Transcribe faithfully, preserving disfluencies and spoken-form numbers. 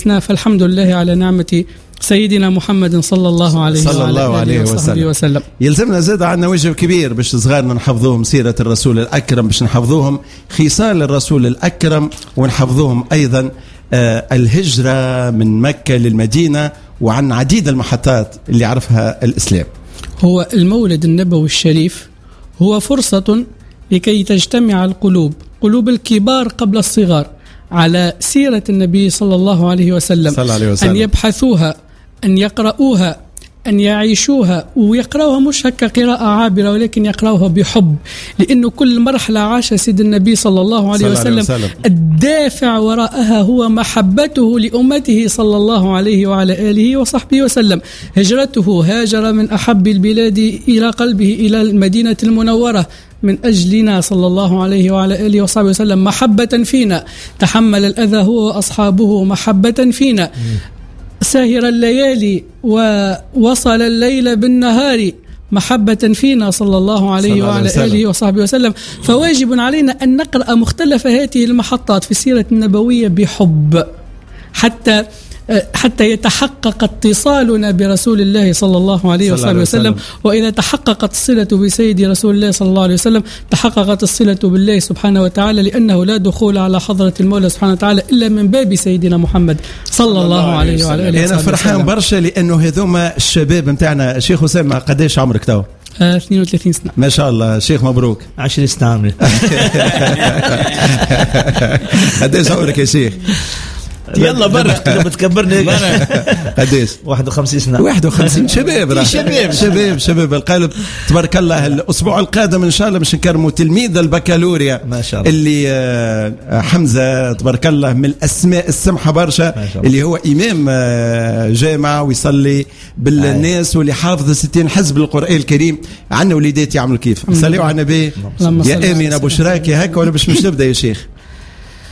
درسناه، فالحمد لله على نعمة سيدنا محمد صلى الله عليه صلى الله عليه وسلم. وسلم. يلزمنا زاد عندنا وجه كبير باش صغارنا نحفظوهم سيرة الرسول الأكرم، باش نحفظوهم خصال الرسول الأكرم، ونحفظوهم أيضا آه الهجرة من مكة للمدينة، وعن عديد المحطات اللي عرفها الإسلام. هو المولد النبوي الشريف هو فرصة لكي تجتمع القلوب، قلوب الكبار قبل الصغار، على سيرة النبي صلى الله عليه وسلم, صلى الله عليه وسلم. أن يبحثوها، أن يقرؤوها، أن يعيشوها، ويقرأوها مش هكا قراءة عابرة، ولكن يقرأوها بحب، لأنه كل مرحلة عاش سيد النبي صلى الله عليه وسلم, وسلم الدافع وراءها هو محبته لأمته صلى الله عليه وعلى آله وصحبه وسلم. هجرته، هاجر من أحب البلاد إلى قلبه إلى المدينة المنورة من أجلنا صلى الله عليه وعلى آله وصحبه وسلم، محبة فينا، تحمل الأذى هو وأصحابه محبة فينا، ساهر الليالي ووصل الليل بالنهار محبة فينا صلى الله عليه وعلى آله وصحبه وسلم. فواجب علينا أن نقرأ مختلف هذه المحطات في السيرة النبوية بحب، حتى حتى يتحقق اتصالنا برسول الله صلى الله عليه وصحبه وسلم. وإذا تحققت الصلة بسيد رسول الله صلى الله عليه وسلم تحققت الصلة بالله سبحانه وتعالى، لأنه لا دخول على حضرة المولى سبحانه وتعالى إلا من باب سيدنا محمد صلى الله عليه وعلى آله وسلم. أنا فرحان برشا لأنه هذوما الشباب متاعنا. شيخ أسامة قديش عمرك تو؟ آه اثنين وثلاثين سنة. ما شاء الله. شيخ مبروك. عشرين سنة عمري. قديش عمرك يا شيخ؟ يلا برا بتكبرني. قديش؟ واحد وخمسين سنة. واحد وخمسين. شباب شباب شباب شباب القلب. تبارك الله. الأسبوع القادم إن شاء الله باش نكرموا تلميذ البكالوريا ما شاء الله اللي حمزة تبارك الله من الأسماء السمحة برشا، اللي هو إمام جامعة ويصلي بالناس واللي حافظ ستين حزب القرآن الكريم. عنا وليدات يعملوا كيف؟ صلوا على النبي. يا آمين أبو شراكي هكا ولا باش مش نبدأ يا شيخ؟